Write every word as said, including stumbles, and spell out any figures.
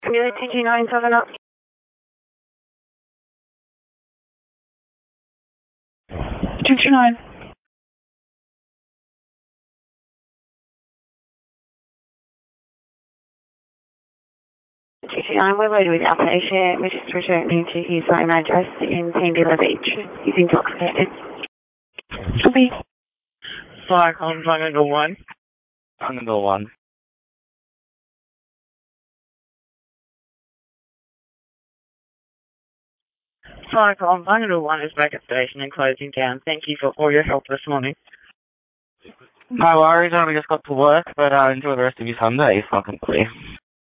Amelia T G nine seven up. two two nine. two two nine, we're loaded with our patient, which is returning to his home address in Pandilla Beach. He's intoxicated. Copy. Fire column Triangle one. Triangle one. Fire column Triangle one is back at station and closing down. Thank you for all your help this morning. No worries, I only just got to work, but uh, enjoy the rest of your Sunday. It's fucking clear.